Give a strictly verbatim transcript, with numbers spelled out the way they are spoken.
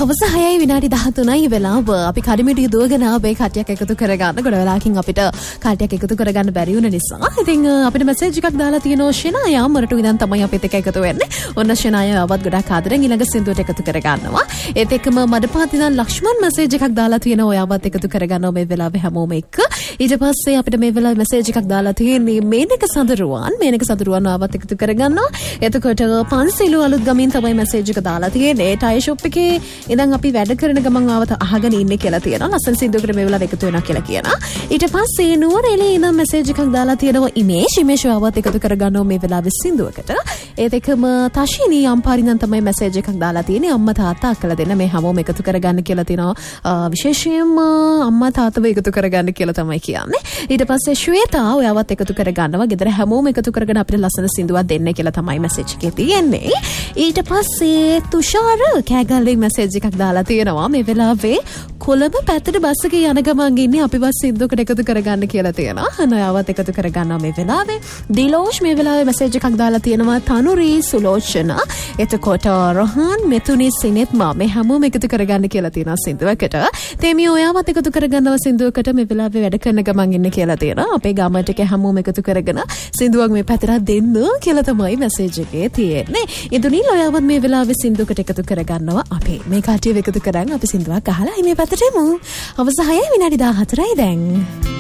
හවස හයයි විනාඩි දහතුනයි වෙලාව අපි කඩිමිටි දුවගෙන ආවේ කට්ටියක් එකතු කරගන්න. ගොඩ වෙලාවකින් අපිට කට්ටියක් එකතු කරගන්න බැරි වුණ නිසා ඉතින් අපිට මැසේජ් එකක් දාලා තියෙනවා ෂෙනාය අම්මරට ඉඳන් තමයි අපිත් එක්ක එකතු වෙන්නේ. ඔන්න ෂෙනාය ආවත් ගොඩක් ආදරෙන් ඊළඟ සින්දුවට එකතු කරගන්නවා. ඒත් එක්කම මඩපාත ඉඳන් ලක්ෂ්මන් මැසේජ් එකක් දාලා තියෙනවා. ඔයාවත් එකතු කරගන්නවා මේ වෙලාවේ හැමෝම එක්ක. ඊට පස්සේ අපිට මේ වෙලාවේ මැසේජ් එකක් දාලා තියෙන්නේ මේනක සඳරුවන්. මේනක සඳරුවන් ආවත් එකතු කරගන්නවා. එතකොට පන්සිලු අලුත් ගමින් තමයි මැසේජ් එක දාලා තියෙන්නේ. ටයර් ෂොප් එකේ ඉතින් අපි වැඩ කරන ගමන් ආවත අහගෙන ඉන්නේ කියලා තියෙනවා. ලස්සන සින්දුවකට මේ වෙලාව එකතු වෙනවා කියලා කියනවා. ඊට පස්සේ නුවරඑළිය ඉඳන් මැසේජ් එකක් දාලා තියෙනවා. ඉමේෂ් ඉමේෂ් ආවත් එකතු කරගන්නවා මේ වෙලාවේ සින්දුවකට. ඒත් එකම තෂිනි අම්පාරි ඉඳන් තමයි මැසේජ් එකක් දාලා තියෙන්නේ. අම්මා තාත්තා අක්කලා දෙන්න මේ හැමෝම එකතු කරගන්න කියලා තියෙනවා. විශේෂයෙන්ම අම්මා තාත්තව එකතු කරගන්න කියලා තමයි කියන්නේ. ඊට පස්සේ ශ්වේතා ඔයාවත් එකතු කරගන්නවා. ගෙදර හැමෝම එකතු කරගෙන අපිට ලස්සන සින්දුවක් දෙන්න කියලා තමයි මැසේජ් එකේ තියෙන්නේ. ඊට පස්සේ තුෂාර කෑගල්ලේ මැසේජ් එකක් දාලා තියෙනවා. මේ වෙලාවේ කොළඹ පැත්තට බස් එකේ යන ගමන් ඉන්නේ අපි බස් සින්දුවකට එකතු කරගන්න කියලා තියෙනවා. අනයාවත් එකතු කරගන්නවා මේ වෙලාවේ. දිලෝෂ් මේ වෙලාවේ මැසේජ් එකක් දාලා තියෙනවා. තනුරි සුලෝචන එතකොට රොහන් මෙතුනි සිනෙත් මා මේ හැමෝම එකතු කරගන්න කියලා තියෙනවා සින්දුවකට. තේමි ඔයාවත් එකතු කරගන්නවා සින්දුවකට මේ වෙලාවේ වැඩ කරන ගමන් ඉන්නේ කියලා තියෙනවා. අපේ ගමට එක හැමෝම එකතු කරගෙන සින්දුවක් මේ පැත්තට දෙන්න කියලා තමයි මැසේජ් එකේ තියෙන්නේ. ඉදුනිල් ඔයාවත් මේ වෙලාවේ සින්දුවකට එකතු කරගන්නවා. අපි මේ කාටිය එකතු කරන් අපි සින්දුවක් අහලා මේ පැත්තට යමු. අවස හයයි විනාඩි දාහතරයි දැන්.